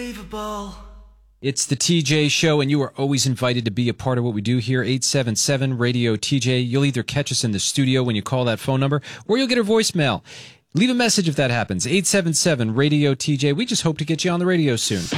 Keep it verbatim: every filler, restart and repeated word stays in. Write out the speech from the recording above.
unbelievable. It's the T J Show, and you are always invited to be a part of what we do here. eight seven seven radio T J. You'll either catch us in the studio when you call that phone number, or you'll get a voicemail. Leave a message if that happens. eight seven seven radio T J. We just hope to get you on the radio soon.